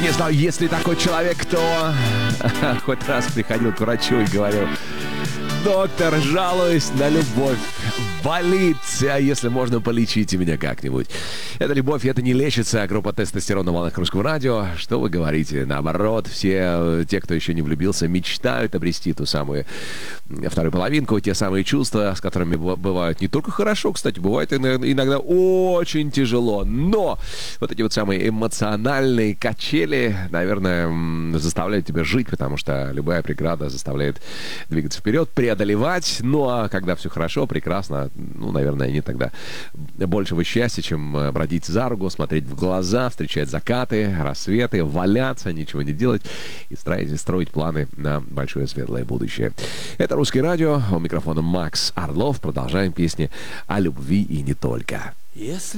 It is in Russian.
Не знаю, есть ли такой человек, кто хоть раз приходил к врачу и говорил: доктор, жалуюсь на любовь, болит, а если можно, полечите меня как-нибудь. Это любовь, это не лечится. Группа «Тестостерон» на волнах Русского радио. Что вы говорите? Наоборот, все те, кто еще не влюбился, мечтают обрести ту самую вторую половинку, те самые чувства, с которыми бывают не только хорошо, кстати, бывает иногда очень тяжело, но вот эти вот самые эмоциональные качели, наверное, заставляют тебя жить, потому что любая преграда заставляет двигаться вперед, преодолевать. Ну, а когда все хорошо, прекрасно, ну, наверное, нет тогда большего счастья, чем бродить за руку, смотреть в глаза, встречать закаты, рассветы, валяться, ничего не делать и строить планы на большое светлое будущее. Это «Русское радио». У микрофона Макс Орлов. Продолжаем песни о любви и не только.